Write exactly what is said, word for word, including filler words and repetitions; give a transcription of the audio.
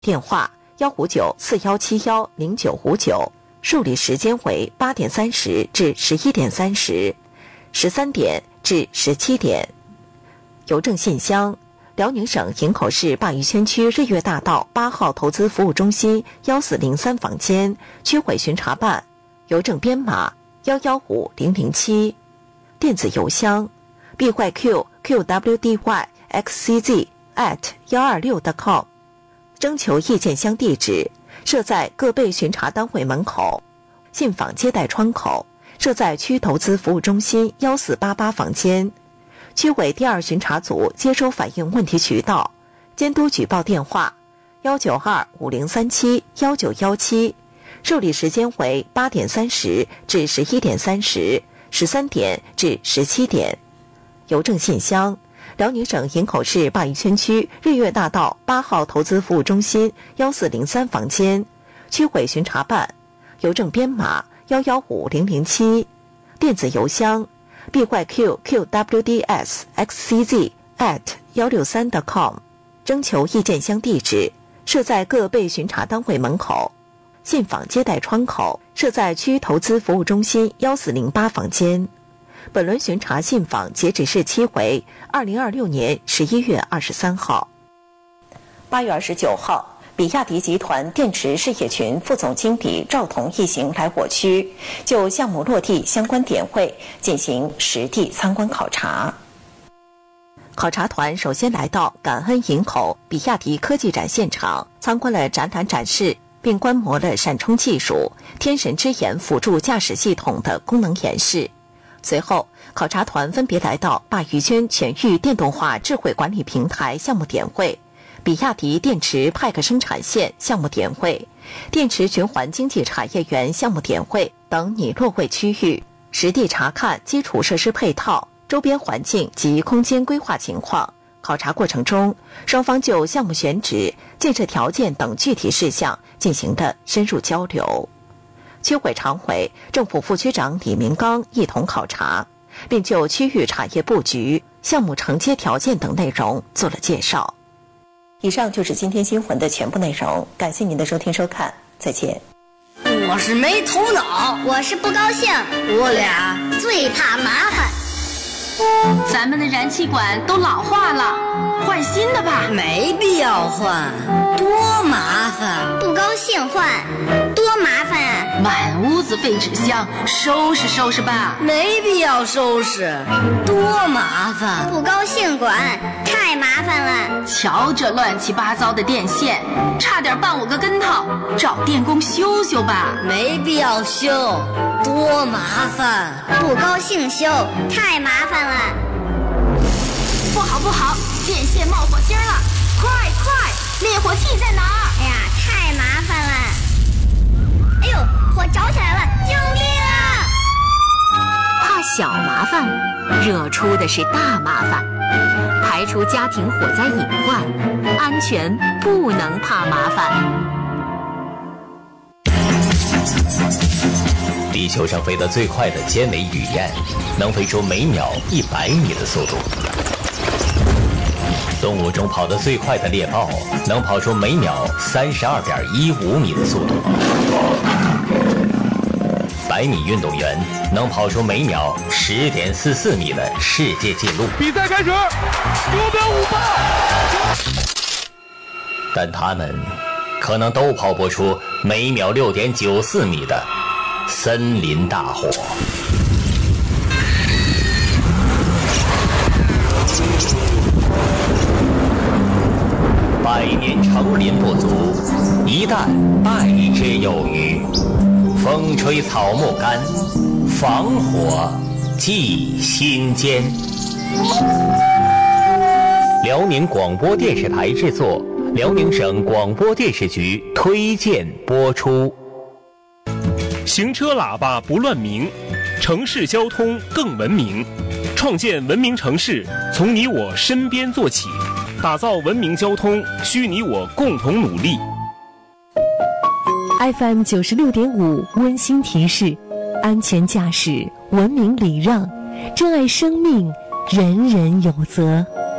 电话幺五九四幺七幺零九五九，受理时间为八点三十至十一点三十，十三点至十七点。邮政信箱：辽宁省营口市鲅鱼圈区日月大道八号投资服务中心幺四零三房间，区委巡查办。邮政编码幺幺五零零七。电子邮箱 b y q q w d y x c z at 幺二六 点 com。征求意见箱地址设在各被巡查单位门口，信访接待窗口设在区投资服务中心幺四八八房间。区委第二巡查组接收反映问题渠道：监督举报电话幺九二五零三七幺九幺七，受理时间为八点三十至十一点三十，十三点至十七点。邮政信箱：辽宁省营口市鲅鱼圈区日月大道八号投资服务中心幺四零三房间，区委巡查办。邮政编码幺幺五零零七。电子邮箱 b y q q w d s x c z at 幺六三 点 com。征求意见箱地址设在各被巡查单位门口，信访接待窗口设在区投资服务中心幺四零八房间。本轮巡查信访截止日期为二零二六年十一月二十三号。八月二十九号，比亚迪集团电池事业群副总经理赵彤一行来我区，就项目落地相关点位进行实地参观考察。考察团首先来到感恩营口比亚迪科技展现场，参观了展览展示，并观摩了闪充技术、天神之眼辅助驾驶系统的功能演示。随后，考察团分别来到鲅鱼圈全域电动化智慧管理平台项目点位、比亚迪电池派克生产线项目点位、电池循环经济产业园项目点位等拟落位区域，实地查看基础设施配套、周边环境及空间规划情况。考察过程中，双方就项目选址、建设条件等具体事项进行了深入交流。区委常委、政府副区长李明刚一同考察，并就区域产业布局、项目承接条件等内容做了介绍。以上就是今天新闻的全部内容，感谢您的收听收看，再见。 我是没头脑， 我是不高兴， 我俩最怕麻烦。 咱们的燃气管都老化了，换新的吧。 没必要换，多麻烦。 不高兴换，多麻烦啊！ 满屋子废纸箱，收拾收拾吧。 没必要收拾，多麻烦。 不高兴管，太麻烦了。 瞧这乱七八糟的电线，差点绊我个跟头，找电工修修吧。 没必要修，多麻烦。 不高兴修，太麻烦了。 不好不好，电线冒火星了！快快，灭火器在哪儿？ 哎呀，太麻烦了！哎呦，火着起来了！救命啊！ 怕小麻烦，惹出的是大麻烦。排除家庭火灾隐患，安全不能怕麻烦。 地球上飞得最快的尖尾雨燕，能飞出每秒一百米的速度。动物中跑得最快的猎豹，能跑出每秒三十二点一五米的速度。百米运动员能跑出每秒十点四四米的世界纪录。 比赛开始，六秒五八。 但他们可能都跑不出每秒六点九四米的森林大火。百年成林不足，一旦败之有余。风吹草木干，防火记心间。辽宁广播电视台制作，辽宁省广播电视局推荐播出。 行车喇叭不乱鸣，城市交通更文明。创建文明城市，从你我身边做起。打造文明交通，需你我共同努力。 F M 九十六点五温馨提示：安全驾驶，文明礼让，珍爱生命，人人有责。